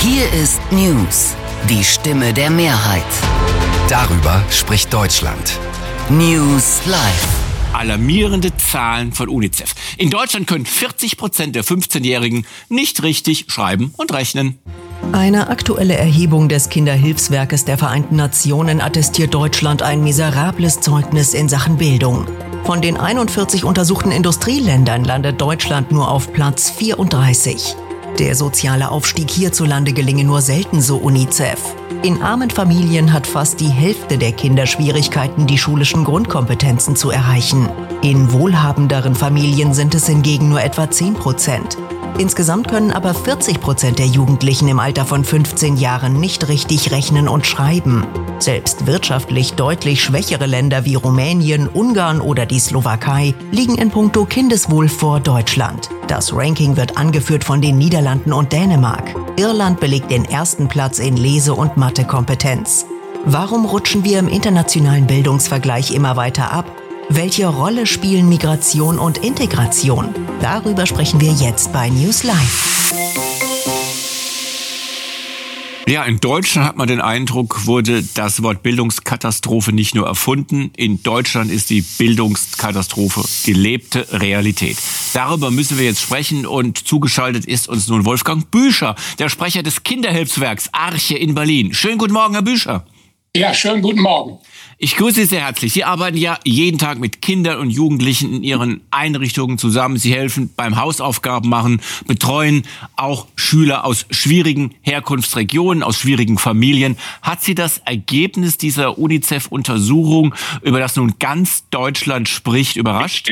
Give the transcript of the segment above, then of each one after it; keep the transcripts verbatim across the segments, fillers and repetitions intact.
Hier ist News, die Stimme der Mehrheit. Darüber spricht Deutschland. News Live. Alarmierende Zahlen von UNICEF. In Deutschland können vierzig Prozent der fünfzehnjährigen nicht richtig schreiben und rechnen. Eine aktuelle Erhebung des Kinderhilfswerkes der Vereinten Nationen attestiert Deutschland ein miserables Zeugnis in Sachen Bildung. Von den einundvierzig untersuchten Industrieländern landet Deutschland nur auf Platz vierunddreißig. Der soziale Aufstieg hierzulande gelinge nur selten, so UNICEF. In armen Familien hat fast die Hälfte der Kinder Schwierigkeiten, die schulischen Grundkompetenzen zu erreichen. In wohlhabenderen Familien sind es hingegen nur etwa zehn Prozent. Insgesamt können aber vierzig Prozent der Jugendlichen im Alter von fünfzehn Jahren nicht richtig rechnen und schreiben. Selbst wirtschaftlich deutlich schwächere Länder wie Rumänien, Ungarn oder die Slowakei liegen in puncto Kindeswohl vor Deutschland. Das Ranking wird angeführt von den Niederlanden und Dänemark. Irland belegt den ersten Platz in Lese- und Mathekompetenz. Warum rutschen wir im internationalen Bildungsvergleich immer weiter ab? Welche Rolle spielen Migration und Integration? Darüber sprechen wir jetzt bei News Live. Ja, in Deutschland hat man den Eindruck, wurde das Wort Bildungskatastrophe nicht nur erfunden. In Deutschland ist die Bildungskatastrophe gelebte Realität. Darüber müssen wir jetzt sprechen und zugeschaltet ist uns nun Wolfgang Büscher, der Sprecher des Kinderhilfswerks Arche in Berlin. Schönen guten Morgen, Herr Büscher. Ja, schönen guten Morgen. Ich grüße Sie sehr herzlich. Sie arbeiten ja jeden Tag mit Kindern und Jugendlichen in Ihren Einrichtungen zusammen. Sie helfen beim Hausaufgaben machen, betreuen auch Schüler aus schwierigen Herkunftsregionen, aus schwierigen Familien. Hat Sie das Ergebnis dieser UNICEF-Untersuchung, über das nun ganz Deutschland spricht, überrascht?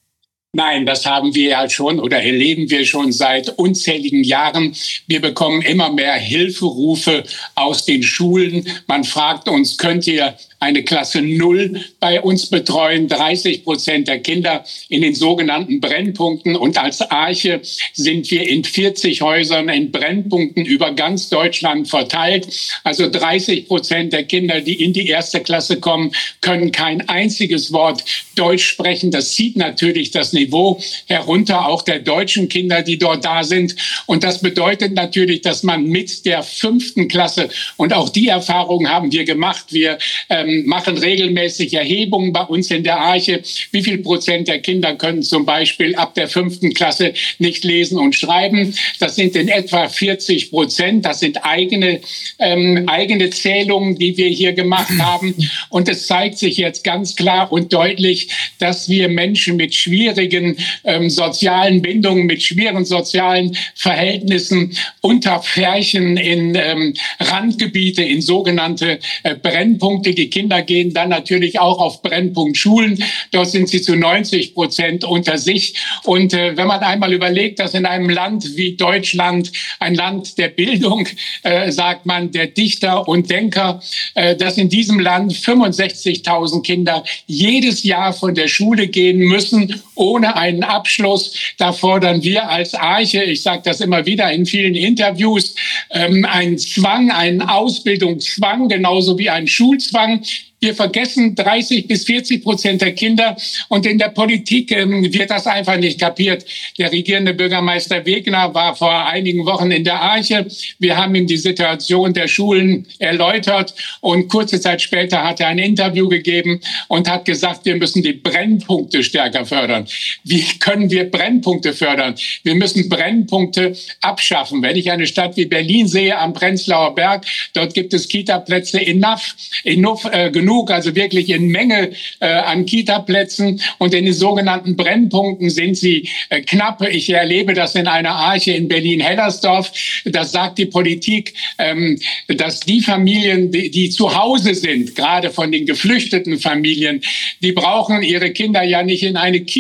Nein, das haben wir ja schon oder erleben wir schon seit unzähligen Jahren. Wir bekommen immer mehr Hilferufe aus den Schulen. Man fragt uns, könnt ihr eine Klasse Null bei uns betreuen? dreißig Prozent der Kinder in den sogenannten Brennpunkten. Und als Arche sind wir in vierzig Häusern in Brennpunkten über ganz Deutschland verteilt. Also dreißig Prozent der Kinder, die in die erste Klasse kommen, können kein einziges Wort Deutsch sprechen. Das zieht natürlich das Niveau herunter, auch der deutschen Kinder, die dort da sind. Und das bedeutet natürlich, dass man mit der fünften Klasse, und auch die Erfahrung haben wir gemacht, wir ähm, machen regelmäßig Erhebungen bei uns in der Arche. Wie viel Prozent der Kinder können zum Beispiel ab der fünften Klasse nicht lesen und schreiben? Das sind in etwa vierzig Prozent. Das sind eigene, ähm, eigene Zählungen, die wir hier gemacht haben. Und es zeigt sich jetzt ganz klar und deutlich, dass wir Menschen mit schwierigen ähm, sozialen Bindungen, mit schweren sozialen Verhältnissen unter Pferchen in ähm, Randgebiete, in sogenannte äh, Brennpunkte. Die Kinder gehen dann natürlich auch auf Brennpunktschulen. Dort sind sie zu neunzig Prozent unter sich. Und äh, wenn man einmal überlegt, dass in einem Land wie Deutschland, ein Land der Bildung, äh, sagt man, der Dichter und Denker, äh, dass in diesem Land fünfundsechzigtausend Kinder jedes Jahr von der Schule gehen müssen, ohne einen Abschluss. Da fordern wir als Arche, ich sage das immer wieder in vielen Interviews, ähm, einen Zwang, einen Ausbildungszwang, genauso wie einen Schulzwang. Wir vergessen dreißig bis vierzig Prozent der Kinder und in der Politik ähm, wird das einfach nicht kapiert. Der regierende Bürgermeister Wegner war vor einigen Wochen in der Arche. Wir haben ihm die Situation der Schulen erläutert und kurze Zeit später hat er ein Interview gegeben und hat gesagt, wir müssen die Brennpunkte stärker fördern. Wie können wir Brennpunkte fördern? Wir müssen Brennpunkte abschaffen. Wenn ich eine Stadt wie Berlin sehe am Prenzlauer Berg, dort gibt es Kita-Plätze enough, enough äh, genug. Also wirklich in Menge äh, an Kita-Plätzen. Und in den sogenannten Brennpunkten sind sie äh, knapp. Ich erlebe das in einer Arche in Berlin-Hellersdorf. Das sagt die Politik, ähm, dass die Familien, die, die zu Hause sind, gerade von den geflüchteten Familien, die brauchen ihre Kinder ja nicht in eine Kita.